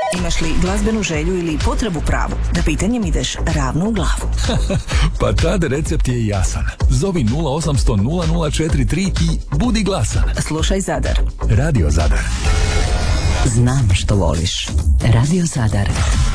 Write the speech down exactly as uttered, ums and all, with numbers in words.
Imaš li glazbenu želju ili potrebu pravu? Da pitanjem ideš ravno u glavu. Pa tad recept je jasan. Zovi nula osam sto nula nula četiri tri i budi glasan. Slušaj Zadar. Radio Zadar. Znam što voliš. Radio Zadar.